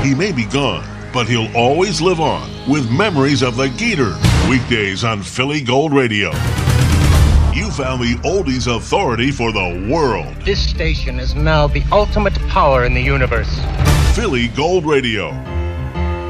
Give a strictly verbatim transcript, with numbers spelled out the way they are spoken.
He may be gone, but he'll always live on with memories of the Gators. Weekdays on Philly Gold Radio. You found the oldies authority for the world. This station is now the ultimate power in the universe. Philly Gold Radio.